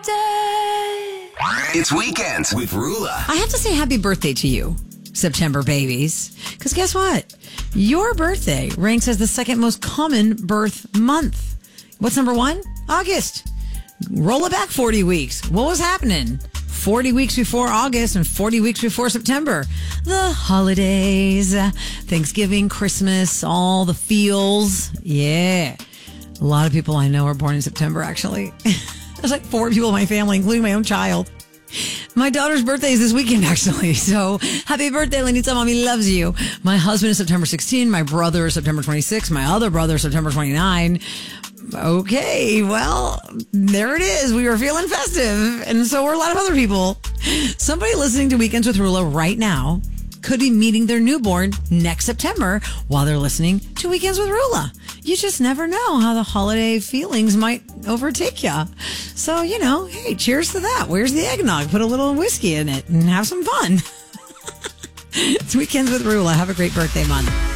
It's Weekends with Rula. I have to say happy birthday to you, September babies. Because guess what? Your birthday ranks as the second most common birth month. What's number one? August. Roll it back 40 weeks. What was happening? 40 weeks before August and 40 weeks before September. The holidays, Thanksgiving, Christmas, all the feels. Yeah. A lot of people I know are born in September, actually. There's like 4 people in my family, including my own child. My daughter's birthday is this weekend, actually. So happy birthday, Lenita. Mommy loves you. My husband is September 16. My brother is September 26. My other brother is September 29. Okay, well, there it is. We were feeling festive. And so were a lot of other people. Somebody listening to Weekends with Rula right now could be meeting their newborn next September while they're listening to Weekends with Rula. You just never know how the holiday feelings might overtake you. So, hey, cheers to that. Where's the eggnog? Put a little whiskey in it and have some fun. It's Weekends with Rula. Have a great birthday month.